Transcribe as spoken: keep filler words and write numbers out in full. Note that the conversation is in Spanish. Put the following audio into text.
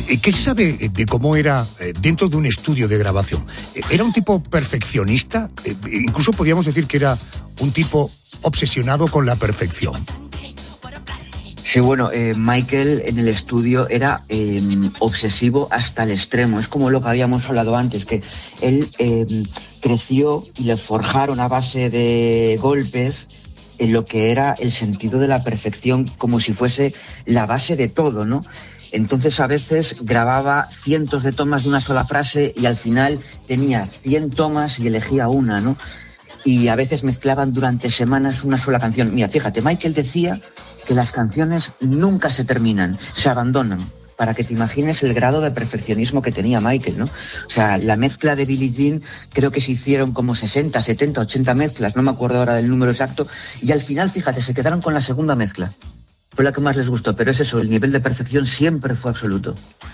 ¿Qué se sabe de cómo era dentro de un estudio de grabación? ¿Era un tipo perfeccionista? Incluso podríamos decir que era un tipo obsesionado con la perfección. Sí, bueno, eh, Michael en el estudio era eh, obsesivo hasta el extremo. Es como lo que habíamos hablado antes, que él eh, creció y le forjaron a base de golpes en lo que era el sentido de la perfección, como si fuese la base de todo, ¿no? Entonces a veces grababa cientos de tomas de una sola frase y al final tenía cien tomas y elegía una, ¿no? Y a veces mezclaban durante semanas una sola canción. Mira, fíjate, Michael decía que las canciones nunca se terminan, se abandonan, para que te imagines el grado de perfeccionismo que tenía Michael, ¿no? O sea, la mezcla de Billie Jean, creo que se hicieron como sesenta, setenta, ochenta mezclas, no me acuerdo ahora del número exacto, y al final, fíjate, se quedaron con la segunda mezcla. Fue la que más les gustó, pero es eso, el nivel de perfección siempre fue absoluto.